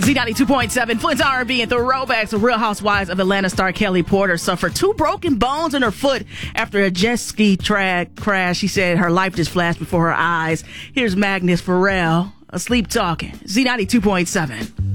Z92.7, Flint's R&B and throwbacks. Real Housewives of Atlanta star Kelly Porter suffered 2 broken bones in her foot after a jet ski track crash. She said her life just flashed before her eyes. Here's Magnus Pharrell, asleep talking. Z92.7.